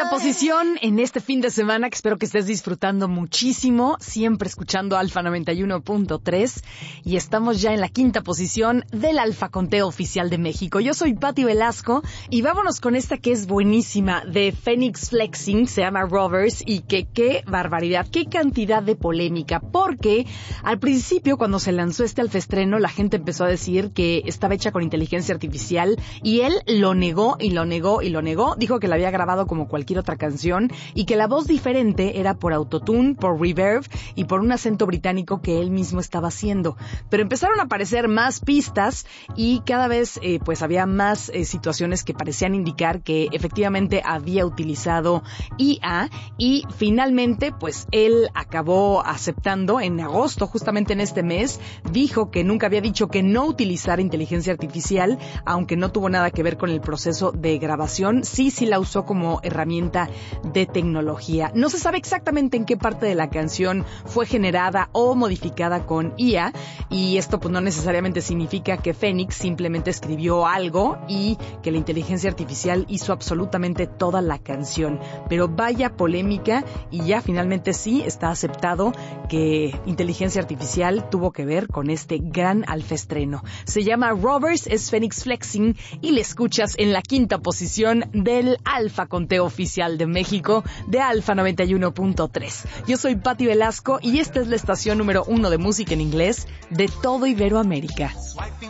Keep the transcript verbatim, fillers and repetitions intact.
quinta posición en este fin de semana que espero que estés disfrutando muchísimo, siempre escuchando Alfa noventa y uno punto tres y estamos ya en la quinta posición del Alfa Conteo Oficial de México. Yo soy Pati Velasco y vámonos con esta que es buenísima de Phoenix Flexing, se llama Rovers y que qué barbaridad, qué cantidad de polémica, porque al principio cuando se lanzó este alfaestreno la gente empezó a decir que estaba hecha con inteligencia artificial y él lo negó y lo negó y lo negó, dijo que la había grabado como cualquier otra canción y que la voz diferente era por autotune, por reverb y por un acento británico que él mismo estaba haciendo. Pero empezaron a aparecer más pistas y cada vez eh, pues había más eh, situaciones que parecían indicar que efectivamente había utilizado I A y finalmente pues él acabó aceptando en agosto, justamente en este mes, dijo que nunca había dicho que no utilizara inteligencia artificial, aunque no tuvo nada que ver con el proceso de grabación, sí, sí la usó como herramienta de tecnología. No se sabe exactamente en qué parte de la canción fue generada o modificada con I A y esto pues no necesariamente significa que Phoenix simplemente escribió algo y que la inteligencia artificial hizo absolutamente toda la canción. Pero vaya polémica y ya finalmente sí está aceptado que inteligencia artificial tuvo que ver con este gran alfaestreno. Se llama Rovers, es Phoenix Flexing y le escuchas en la quinta posición del Alfa Conteo Oficial de México de Alfa noventa y uno punto tres. Yo soy Pati Velasco y esta es la estación número uno de música en inglés de todo Iberoamérica.